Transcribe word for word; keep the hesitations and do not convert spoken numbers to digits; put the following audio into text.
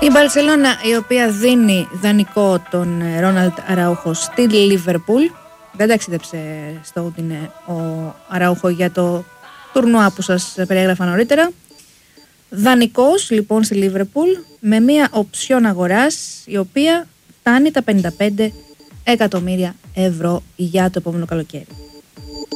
Η Μπαρσελόνα, η οποία δίνει δανεικό τον Ρόναλντ Αραούχο στη Λίβερπουλ. Δεν ταξίδεψε στο Ούντινε ο Αραούχο για το τουρνουά που σας περιέγραφα νωρίτερα. Δανεικός λοιπόν στη Λίβερπουλ με μία οψιόν αγοράς η οποία φτάνει τα πενήντα πέντε εκατομμύρια ευρώ για το επόμενο καλοκαίρι.